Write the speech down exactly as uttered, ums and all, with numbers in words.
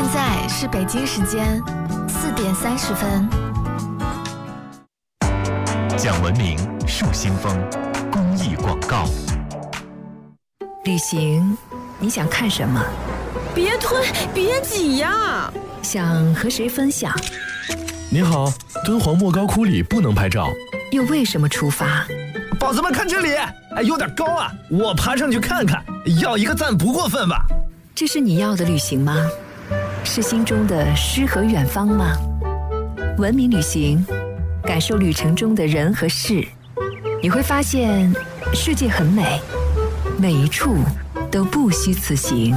在是北京时间四点三十分。 讲文明树新风公益广告。 旅行，你想看什么？ 别推，别挤呀！ 想和谁分享？ 您好，敦煌莫高窟里不能拍照。 又为什么出发？ 宝子们看这里，哎，有点高啊，我爬上去看看，要一个赞不过分吧？ 这是你要的旅行吗？是心中的诗和远方吗？文明旅行，感受旅程中的人和事，你会发现世界很美，每一处都不虚此行。